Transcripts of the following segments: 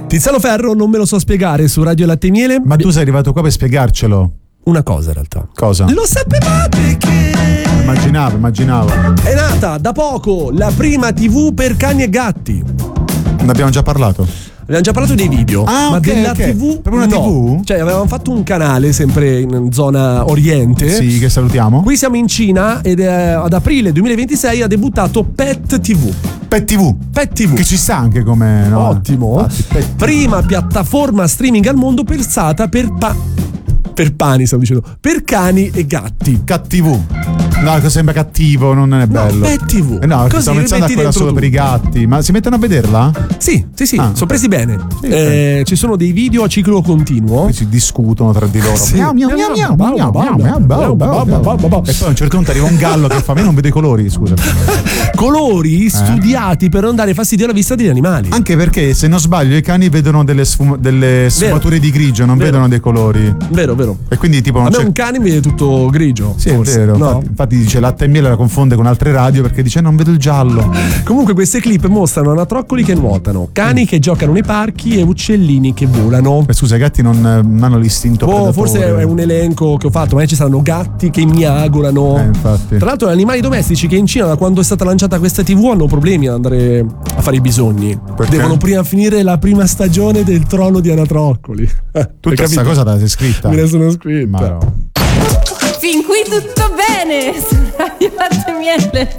Tiziano Ferro, non me lo so spiegare, su Radio Latte e Miele. Ma tu sei arrivato qua per spiegarcelo? Una cosa in realtà. Cosa? Lo sapevate che Immaginavo. è nata da poco la prima TV per cani e gatti? Ne abbiamo già parlato. Abbiamo già parlato dei video, ma ok, della ok. TV Proprio una no. TV? Cioè avevamo fatto un canale sempre in zona oriente. Sì, che salutiamo. Qui siamo in Cina ed ad aprile 2026 ha debuttato Pet TV. Pet TV. Pet TV. Che ci sta anche come... no? Ottimo. Infatti, Pet TV. Prima piattaforma streaming al mondo pensata per pani, stavo dicendo, per cani e gatti. Cattivo. No, che sembra cattivo, non è bello. Pet TV. No, Così stavo pensando a rimetti quella dentro solo tu. per i gatti. Ma si mettono a vederla? Sì, Ah, sono presi bene. Sì, Ci sono dei video a ciclo continuo. Poi si discutono tra di loro. Sì. Miau, miau, miau, miau, miau, miau, miau, miau, miau. E poi a un certo punto arriva un gallo che fa: ma io non vedo i colori, scusa. Colori studiati per non dare fastidio alla vista degli animali. Anche perché, se non sbaglio, i cani vedono delle sfumature di grigio, non vedono dei colori. Vero. E quindi tipo A non me c'è... un cane mi vede tutto grigio. Sì, forse. è vero. No? Infatti dice Latte e Miele la confonde con altre radio perché dice non vedo il giallo. Comunque queste clip mostrano anatroccoli che nuotano, cani che giocano nei parchi e uccellini che volano. Scusa, i gatti non hanno l'istinto predatore. Forse è un elenco che ho fatto, ma ci saranno gatti che miagolano. Infatti. Tra l'altro gli animali domestici che in Cina, da quando è stata lanciata questa TV, hanno problemi ad andare a fare i bisogni. Perché? Devono prima finire la prima stagione del Trono di Anatroccoli. Tutta questa cosa te la sei scritta? Me ne sono scritta. Ma no. Fin qui tutto bene su Radio Latte e Miele.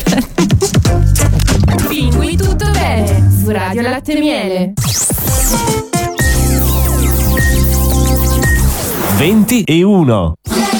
Fin qui tutto bene su Radio Latte e Miele. 21.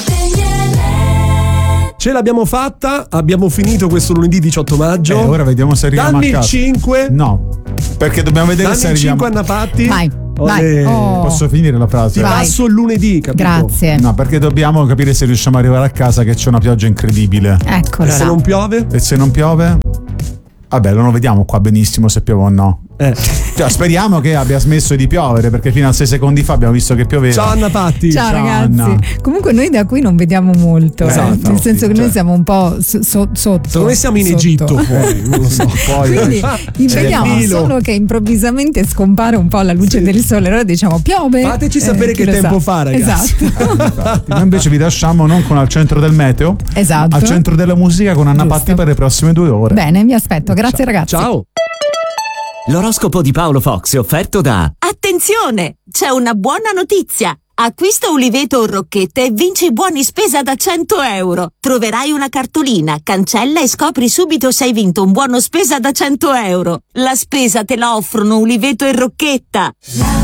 Ce l'abbiamo fatta, abbiamo finito questo lunedì 18 maggio. Ora vediamo se arriviamo Dammi a il casa. 5. No, perché dobbiamo vedere se Dammi il arriviamo. 5 Annapatti. Vai. Olè. Oh. Posso finire la frase? Ti Vai. passo il lunedì, capito? Grazie. No, perché dobbiamo capire se riusciamo ad arrivare a casa che c'è una pioggia incredibile. Eccolo E se là. non piove? E se non piove? Vabbè, lo vediamo qua benissimo se piove o no. Cioè, speriamo che abbia smesso di piovere, perché fino a 6 secondi fa abbiamo visto che pioveva. Ciao Annapatti. Ciao ragazzi. Anna. Comunque noi da qui non vediamo molto, Esatto. nel senso che Cioè. noi siamo un po' sotto. Noi siamo in sotto. Egitto poi, non lo so. Poi Quindi vediamo Nilo. solo che improvvisamente scompare un po' la luce del sole, allora diciamo piove. Fateci sapere chi che lo tempo sa. fa, ragazzi. Esatto. infatti, noi invece vi lasciamo non con al centro del meteo, Esatto. al centro della musica con Annapatti Giusto. per le prossime 2 ore. Bene, vi aspetto. Grazie ragazzi. Ciao. L'oroscopo di Paolo Fox è offerto da Attenzione! C'è una buona notizia! Acquista Uliveto o Rocchette e vinci buoni spesa da 100 euro. Troverai una cartolina, cancella e scopri subito se hai vinto un buono spesa da 100 euro. La spesa te la offrono Uliveto e Rocchetta.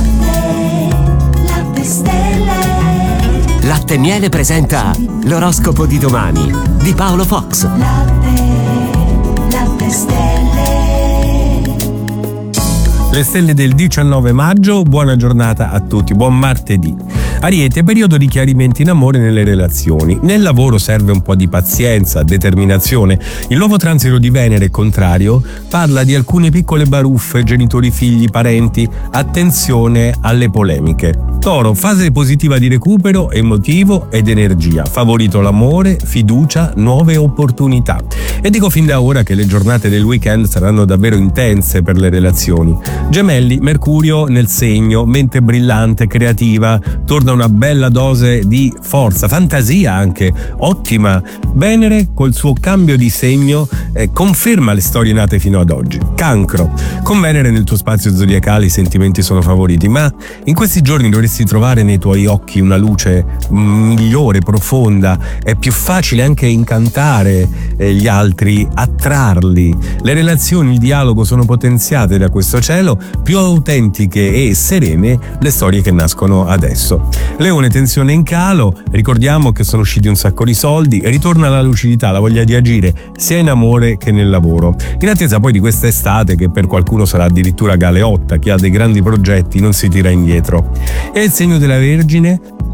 Latte e Miele presenta l'oroscopo di domani di Paolo Fox. Le stelle del 19 maggio, buona giornata a tutti, buon martedì. Ariete, periodo di chiarimenti in amore e nelle relazioni. Nel lavoro serve un po' di pazienza, determinazione. Il nuovo transito di Venere contrario parla di alcune piccole baruffe, genitori, figli, parenti. Attenzione alle polemiche. Toro, fase positiva di recupero emotivo ed energia. Favorito l'amore, fiducia, nuove opportunità. E dico fin da ora che le giornate del weekend saranno davvero intense per le relazioni. Gemelli, Mercurio nel segno, mente brillante, creativa, torna una bella dose di forza, fantasia anche, ottima. Venere col suo cambio di segno conferma le storie nate fino ad oggi. Cancro, con Venere nel tuo spazio zodiacale i sentimenti sono favoriti, ma in questi giorni dovresti trovare nei tuoi occhi una luce migliore, profonda. È più facile anche incantare gli altri, attrarli. Le relazioni, il dialogo sono potenziate da questo cielo, più autentiche e serene le storie che nascono adesso. Leone, tensione in calo, ricordiamo che sono usciti un sacco di soldi, ritorna la lucidità, la voglia di agire sia in amore che nel lavoro, in attesa poi di quest'estate che per qualcuno sarà addirittura galeotta. Chi ha dei grandi progetti non si tira indietro. E il segno della Vergine,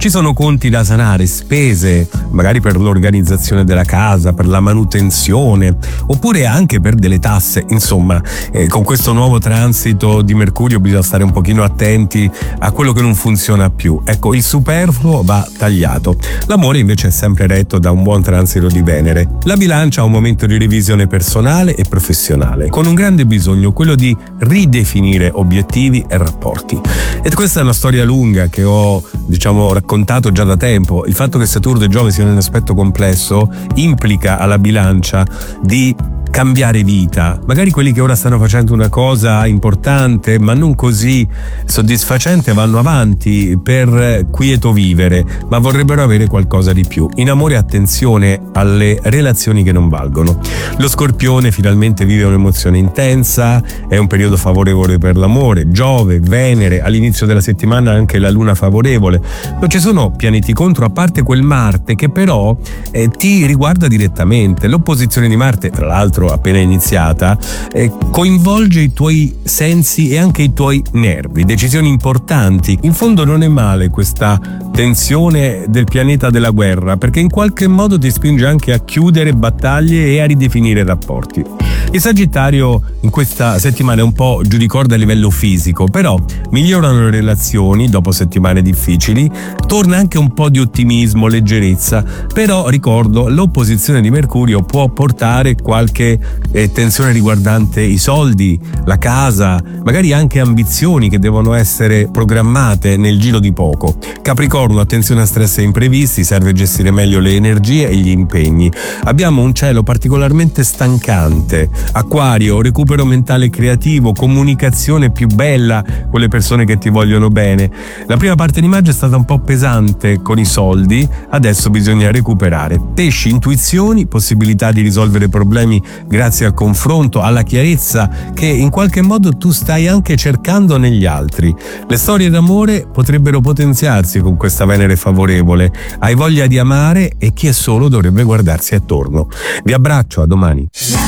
Ci sono conti da sanare, spese, magari per l'organizzazione della casa, per la manutenzione, oppure anche per delle tasse. Insomma, con questo nuovo transito di Mercurio bisogna stare un pochino attenti a quello che non funziona più. Ecco, il superfluo va tagliato. L'amore invece è sempre retto da un buon transito di Venere. La Bilancia ha un momento di revisione personale e professionale, con un grande bisogno, quello di ridefinire obiettivi e rapporti. E questa è una storia lunga che ho, raccontato già da tempo. Il fatto che Saturno e Giove siano in aspetto complesso implica alla Bilancia di cambiare vita. Magari quelli che ora stanno facendo una cosa importante ma non così soddisfacente vanno avanti per quieto vivere, ma vorrebbero avere qualcosa di più. In amore attenzione alle relazioni che non valgono. Lo Scorpione finalmente vive un'emozione intensa, è un periodo favorevole per l'amore. Giove, Venere, all'inizio della settimana anche la Luna favorevole. Non ci sono pianeti contro, a parte quel Marte che però ti riguarda direttamente. L'opposizione di Marte, tra l'altro appena iniziata, coinvolge i tuoi sensi e anche i tuoi nervi, decisioni importanti. In fondo non è male questa tensione del pianeta della guerra, perché in qualche modo ti spinge anche a chiudere battaglie e a ridefinire rapporti. Il Sagittario in questa settimana è un po' giù di corda a livello fisico, però migliorano le relazioni dopo settimane difficili, torna anche un po' di ottimismo, leggerezza, però ricordo l'opposizione di Mercurio può portare qualche tensione riguardante i soldi, la casa, magari anche ambizioni che devono essere programmate nel giro di poco. Capricorno, attenzione a stress e imprevisti, serve gestire meglio le energie e gli impegni. Abbiamo un cielo particolarmente stancante. Acquario, recupero mentale e creativo, comunicazione più bella con le persone che ti vogliono bene. La prima parte di maggio è stata un po' pesante con i soldi, adesso bisogna recuperare. Pesci, intuizioni, possibilità di risolvere problemi grazie al confronto, alla chiarezza che in qualche modo tu stai anche cercando negli altri. Le storie d'amore potrebbero potenziarsi con questa Venere favorevole. Hai voglia di amare e chi è solo dovrebbe guardarsi attorno. Vi abbraccio, a domani.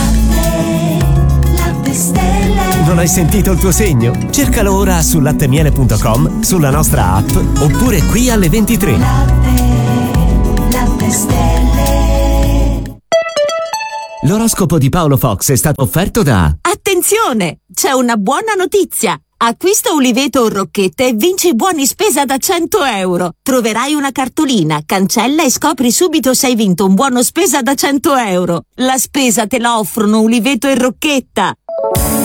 Non hai sentito il tuo segno? Cercalo ora su lattemiele.com, sulla nostra app oppure qui alle 23. Latte Stelle. L'oroscopo di Paolo Fox è stato offerto da... Attenzione! C'è una buona notizia! Acquista uliveto o rocchette e vinci buoni spesa da 100 euro. Troverai una cartolina, cancella e scopri subito se hai vinto un buono spesa da 100 euro. La spesa te la offrono uliveto e rocchetta.